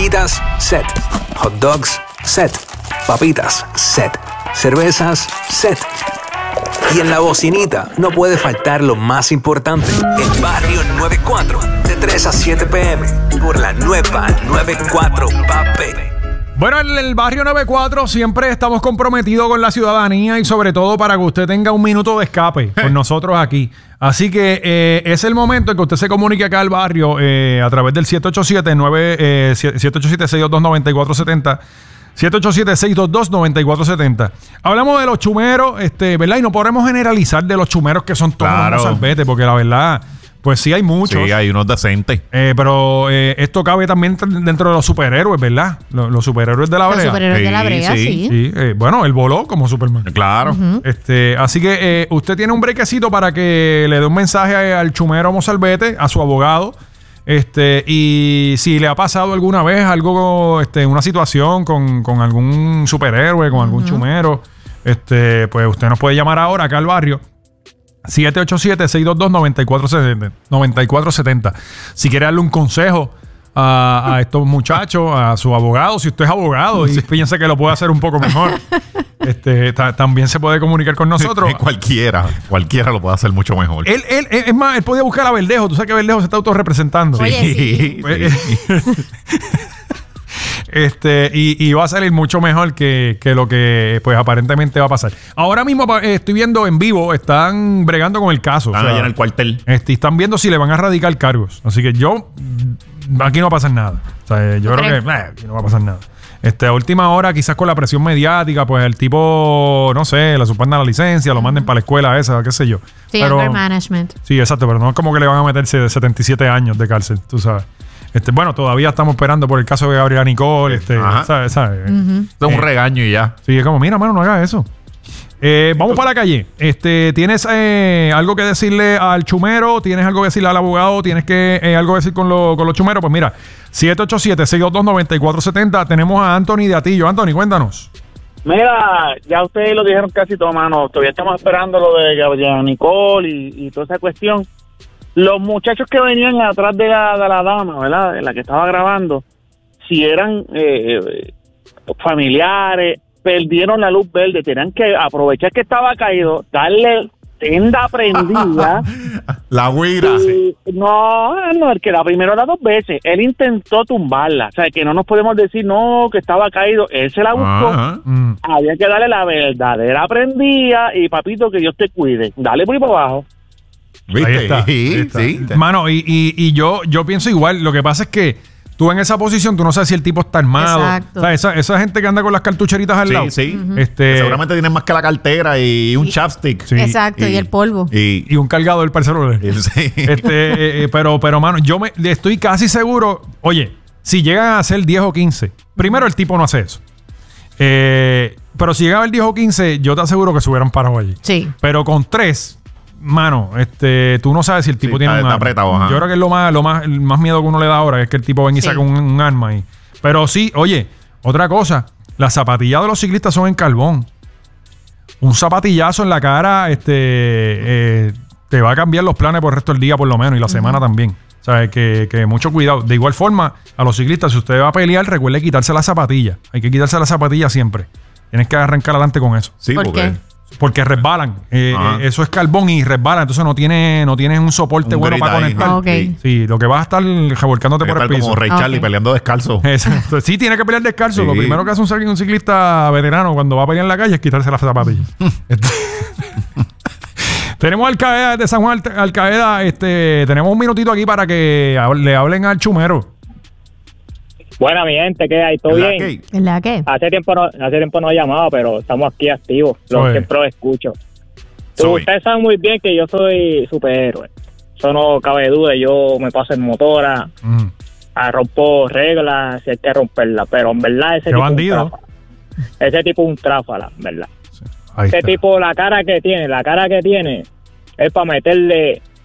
Papitas, set. Hot dogs, set. Papitas, set. Cervezas, set. Y en la bocinita no puede faltar lo más importante, el Barrio 94, de 3 a 7 p.m. por la nueva 94 Pape. Bueno, en el Barrio 94 siempre estamos comprometidos con la ciudadanía y sobre todo para que usted tenga un minuto de escape con nosotros aquí. Así que es el momento en que usted se comunique acá al barrio a través del 787-622-9470. 787-622-9470. Hablamos de los chumeros, ¿verdad? Y no podemos generalizar de los chumeros que son todos unos salvetes, porque la verdad, pues sí hay muchos. Sí, hay unos decentes. Pero esto cabe también dentro de los superhéroes, ¿verdad? Los superhéroes de la brea. Los superhéroes de la brea, sí. Bueno, él voló como Superman. Claro. Así que usted tiene un brequecito para que le dé un mensaje al chumero mozalbete, a su abogado. Y si le ha pasado alguna vez algo, una situación con algún superhéroe, con algún chumero, pues usted nos puede llamar ahora acá al barrio. 787-622-9470. Si quiere darle un consejo a estos muchachos, a su abogado, si usted es abogado y piensa que lo puede hacer un poco mejor, también se puede comunicar con nosotros. Cualquiera lo puede hacer mucho mejor. Es más, él podía buscar a Verdejo. Tú sabes que Verdejo se está autorrepresentando. Oye, sí. Y va a salir mucho mejor que lo que pues aparentemente va a pasar. Ahora mismo estoy viendo en vivo, están bregando con el caso. Están allá en el cuartel. Están viendo si le van a radicar cargos. Así que aquí no va a pasar nada. O sea, yo creo que aquí no va a pasar nada. A última hora, quizás con la presión mediática, pues el tipo, no sé, le suspendan la licencia, lo manden para la escuela esa, qué sé yo. Sí, anger management. Sí, exacto, pero no es como que le van a meterse 77 años de cárcel, tú sabes. Bueno, todavía estamos esperando por el caso de Gabriela Nicole, ¿sabes? Es un regaño y ya. Sí, es como, mira, mano, no hagas eso. Vamos para la calle. ¿Tienes algo que decirle al chumero? ¿Tienes algo que decirle al abogado? ¿Tienes algo que decir con los chumeros? Pues mira, 787-622-9470. Tenemos a Anthony de Atillo. Anthony, cuéntanos. Mira, ya ustedes lo dijeron casi todo, mano. Todavía estamos esperando lo de Gabriela Nicole y toda esa cuestión. Los muchachos que venían atrás de la dama, ¿verdad? De la que estaba grabando, si eran familiares, perdieron la luz verde, tenían que aprovechar que estaba caído, darle tenda prendida. La huira. No, el que la primero era 2 veces. Él intentó tumbarla. O sea, que no nos podemos decir, no, que estaba caído. Él se la buscó. Había que darle la verdadera prendida y, papito, que Dios te cuide. Dale por ahí para abajo. ¿Viste? Ahí está. Sí. Mano, y yo pienso igual. Lo que pasa es que tú en esa posición, tú no sabes si el tipo está armado. Exacto. O sea, esa gente que anda con las cartucheritas al lado. Sí. Seguramente tienen más que la cartera y un chapstick. Sí. Exacto, y el polvo. Y un cargador para el celular. Sí. Pero, mano, yo estoy casi seguro. Oye, si llegan a ser 10 o 15, primero el tipo no hace eso. Pero si llega a haber 10 o 15, yo te aseguro que se hubieran parado allí. Sí. Pero con 3... Mano, tú no sabes si el tipo tiene un arma. Apretado, yo creo que es el más miedo que uno le da ahora es que el tipo venga y saque un arma ahí. Pero sí, oye, otra cosa, las zapatillas de los ciclistas son en carbón. Un zapatillazo en la cara te va a cambiar los planes por el resto del día por lo menos y la semana también. O sea, que mucho cuidado. De igual forma, a los ciclistas, si usted va a pelear, recuerde quitarse las zapatillas. Hay que quitarse las zapatillas siempre. Tienes que arrancar adelante con eso. Sí, ¿Por qué? Porque resbalan. Eso es carbón y resbala. Entonces no tienes un soporte bueno para conectar. Okay. Sí, lo que vas a estar revolcándote por el piso. Como Ray Charlie peleando descalzo. Exacto. Sí, tiene que pelear descalzo. Sí. Lo primero que hace un ciclista veterano cuando va a pelear en la calle es quitarse las zapatillas. Tenemos a Alcaeda de San Juan. Alcaeda, tenemos un minutito aquí para que le hablen al chumero. Buena, mi gente, ¿qué hay? ¿Todo bien? ¿En la qué? Hace tiempo no he llamado, pero estamos aquí activos. Siempre los escucho. Ustedes saben muy bien que yo soy superhéroe. Eso no cabe duda. Yo me paso en motora, rompo reglas, si hay que romperlas. Pero en verdad ese tipo es un tráfala, en verdad. Sí. Ese tipo, la cara que tiene es para meterle